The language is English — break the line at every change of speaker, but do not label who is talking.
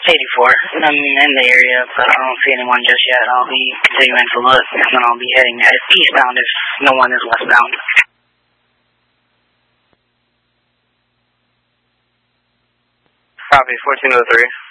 84. I'm in the area, but I don't see anyone just yet. I'll be continuing to look, and then I'll be heading eastbound if no one is westbound.
Copy, 1403.